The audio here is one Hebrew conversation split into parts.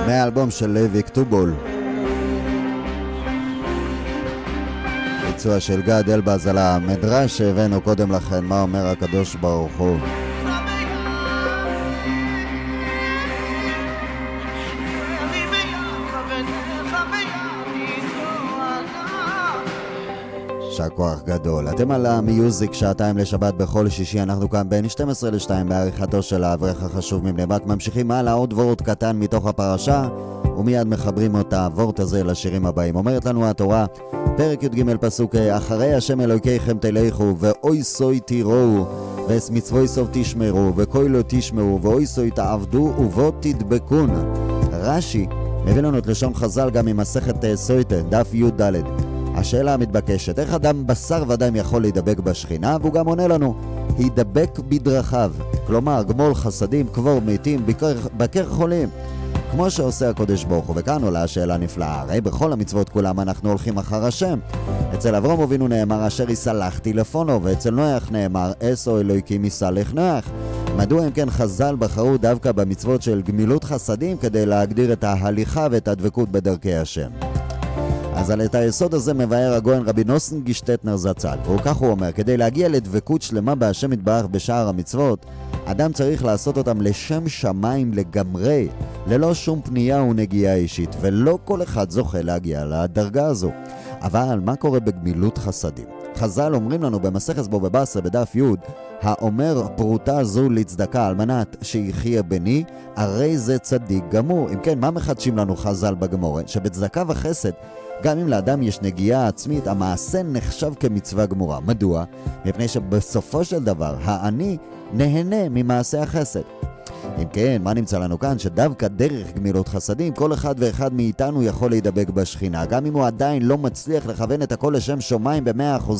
מהאלבום של לוי כתובול, ביצוע של גד אלבז על המדרש שהבאנו קודם לכן, מה אומר הקדוש ברוך הוא. כוח גדול. אתם על המיוזיק, שעתיים לשבת בכל שישי. אנחנו כאן בין 12 ל-2 בעריכתו של האברך החשוב מבני-ברק. ממשיכים הלאה, עוד וורט קטן מתוך הפרשה, ומיד מחברים אותה וורט הזה לשירים הבאים. אומרת לנו התורה, פרק י"ג פסוק, אחרי השם אלוהיכם תלכו, ואוי סוי תיראו, ואס מצווי סוף תשמרו, וכוי לא תשמעו, ואוי סוי תעבדו, ובו תדבקון. רש"י מביא לנו את לשון חז"ל גם ממסכת סויטה, דף י"ד. השאלה המתבקשת, איך אדם בשר ודם יכול להידבק בשכינה? והוא גם עונה לנו, הידבק בדרכיו, כלומר גמול חסדים, קבור מתים, בקר חולים, כמו שעושה הקודש ברוך הוא. וכאן עולה השאלה נפלאה, הרי בכל המצוות כולם אנחנו הולכים אחר השם. אצל אברהם אבינו נאמר אשר יסלחתי לפונו, ואצל נוח נאמר אסו אלוהיקים יסלח נוח. מדוע אם כן חז"ל בחרו דווקא במצוות של גמילות חסדים כדי להגדיר את ההליכה ואת הדבקות בדרכי השם? אז על את היסוד הזה מבאר הגויין רבי נוסן גישטטנר זצ"ל, וכך הוא אומר, כדי להגיע לדבקות שלמה בהשם יתברך בשאר המצוות, אדם צריך לעשות אותם לשם שמיים לגמרי, ללא שום פנייה ונגיעה אישית, ולא כל אחד זוכה להגיע לדרגה הזו. אבל מה קורה בגמילות חסדים? חז"ל אומרים לנו במסכת בבא בסרה בדף י', האומר פרוטה זו לצדקה על מנת שיחיה בני, הרי זה צדיק גמור. אם כן, מה מחדשים לנו חז"ל בגמורה? שבצדקה וחסד, גם אם לאדם יש נגיעה עצמית, המעשה נחשב כמצווה גמורה. מדוע? מפני שבסופו של דבר, העני נהנה ממעשה החסד. אם כן, מה נמצא לנו כאן? שדווקא דרך גמילות חסדים, כל אחד ואחד מאיתנו יכול להידבק בשכינה. גם אם הוא עדיין לא מצליח לכוון את הכל לשם שמיים ב100%,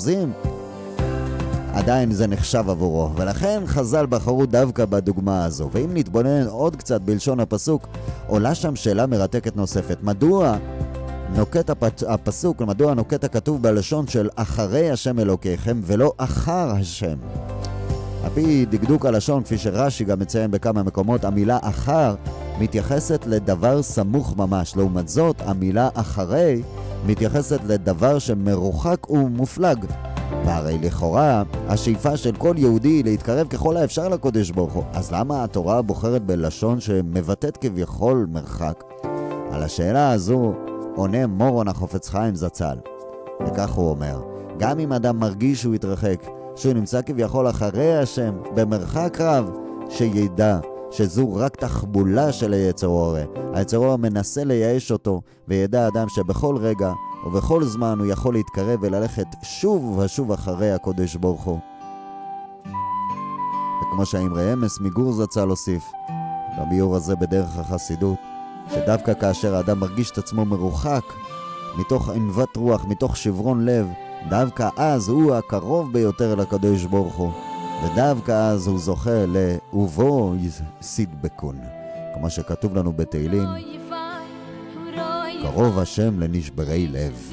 עדיין זה נחשב עבורו. ולכן חז"ל בחרו דווקא בדוגמה הזו. ואם נתבונן עוד קצת בלשון הפסוק, עולה שם שאלה מרתקת נוספת. מדוע נוקט הפסוק, מדוע נוקט הכתוב בלשון של אחרי השם אלוקיכם ולא אחר השם? על פי דקדוק הלשון, כפי שרש"י גם מציין בכמה מקומות, המילה אחר מתייחסת לדבר סמוך ממש. לעומת זאת, המילה אחרי מתייחסת לדבר שמרוחק ומופלג. והרי לכאורה השאיפה של כל יהודי להתקרב ככל האפשר לקודש ברוך הוא. אז למה התורה בוחרת בלשון שמבטאת כביכול מרחק? על השאלה הזו עונה מורון החפץ חיים זצ"ל, וכך הוא אומר, גם אם אדם מרגיש שהוא יתרחק, שהוא נמצא כביכול אחרי השם במרחק רב, שידע שזו רק תחבולה של היצר הרע. היצר הרע מנסה לייאש אותו, וידע אדם שבכל רגע ובכל זמן הוא יכול להתקרב וללכת שוב ושוב אחרי הקודש ברוך הוא. וכמו שהאמרי אמס מגור זצ"ל הוסיף בביאור הזה בדרך החסידות, שדווקא כאשר האדם מרגיש את עצמו מרוחק, מתוך ענוות רוח, מתוך שברון לב, דווקא אז הוא הקרוב ביותר לקדוש ברוך הוא, ודווקא אז הוא זוכה ובו יסדבקון, כמו שכתוב לנו בתהילים, קרוב השם לנשברי לב.